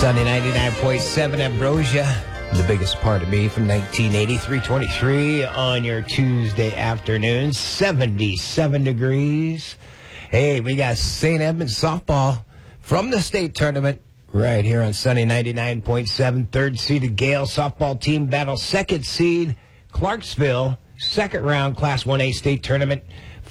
Sunny 99.7 Ambrosia, the biggest part of me from 1983-23 on your Tuesday afternoon, 77 degrees. Hey, we got St. Edmunds softball from the state tournament right here on Sunny 99.7. Third seeded Gale softball team battle second seed Clarksville, second round Class 1A state tournament.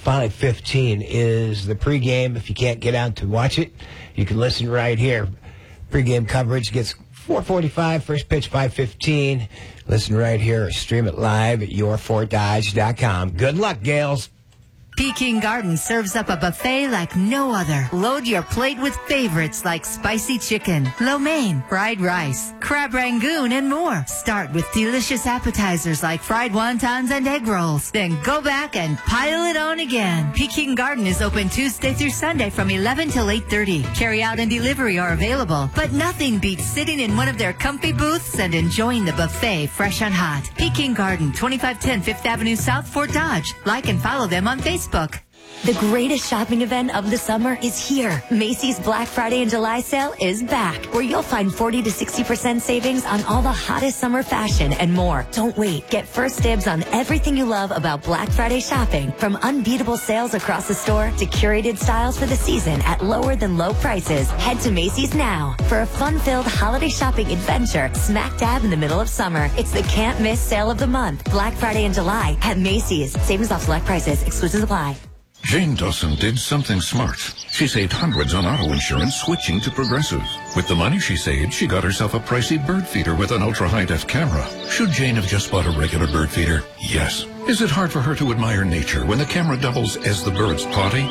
5:15 is the pregame. If you can't get out to watch it, you can listen right here. Pregame coverage gets 4:45, first pitch 5:15. Listen right here or stream it live at your4dodge.com. Good luck, Gales. Peking Garden serves up a buffet like no other. Load your plate with favorites like spicy chicken, lo mein, fried rice, crab rangoon, and more. Start with delicious appetizers like fried wontons and egg rolls. Then go back and pile it on again. Peking Garden is open Tuesday through Sunday from 11 till 8:30. Carry out and delivery are available, but nothing beats sitting in one of their comfy booths and enjoying the buffet fresh and hot. Peking Garden, 2510 Fifth Avenue South, Fort Dodge. Like and follow them on Facebook. The greatest shopping event of the summer is here. Macy's Black Friday and July sale is back, where you'll find 40 to 60% savings on all the hottest summer fashion and more. Don't wait. Get first dibs on everything you love about Black Friday shopping, from unbeatable sales across the store to curated styles for the season at lower than low prices. Head to Macy's now for a fun-filled holiday shopping adventure smack dab in the middle of summer. It's the can't miss sale of the month. Black Friday and July at Macy's. Savings off select prices. Exclusions apply. Jane Dawson did something smart. She saved hundreds on auto insurance switching to Progressive. With the money she saved, she got herself a pricey bird feeder with an ultra-high-def camera. Should Jane have just bought a regular bird feeder? Yes. Is it hard for her to admire nature when the camera doubles as the bird's potty?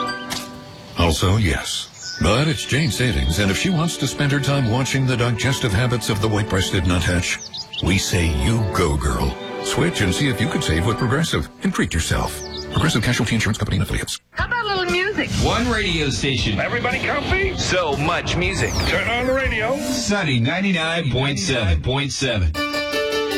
Also, yes. But it's Jane's savings, and if she wants to spend her time watching the digestive habits of the white-breasted nuthatch, we say you go, girl. Switch and see if you could save with Progressive and treat yourself. Progressive Casualty Insurance Company and Affiliates. How about a little music? One radio station. Everybody comfy? So much music. Turn on the radio. Sunny 99.7.7.